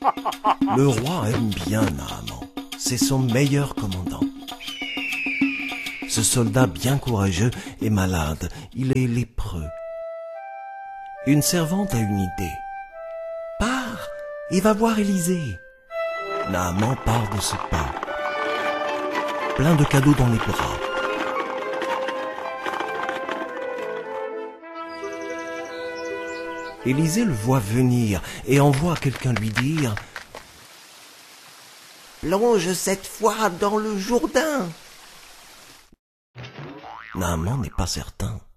Le roi aime bien Naaman, c'est son meilleur commandant. Ce soldat bien courageux est malade, il est lépreux. Une servante a une idée. Pars et va voir Élisée. Naaman part de ce pas, plein de cadeaux dans les bras. Élisée le voit venir et envoie quelqu'un lui dire « Plonge cette fois dans le Jourdain !» Naaman n'est pas certain.